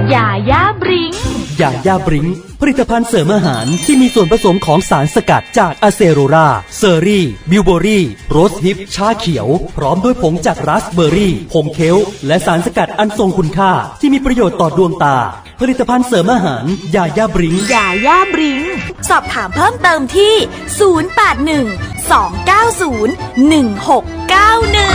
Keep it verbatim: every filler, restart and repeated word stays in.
ยาย่าบริงยาย่าบริงผลิตภัณฑ์เสริมอาหารที่มีส่วนผสมของสารสกัดจากอะเซโรราเซอรี่บิวเบอรี่โรสฮิปชาเขียวพร้อมด้วยผงจากราสเบอรี่ผงเคลและสารสกัดอันทรงคุณค่าที่มีประโยชน์ต่อดวงตาผลิตภัณฑ์เสริมอาหารยาย่าบริงยาย่าบริงสอบถามเพิ่มเติมที่ศูนย์ แปด หนึ่ง สอง เก้า ศูนย์ หนึ่ง หก เก้า หนึ่ง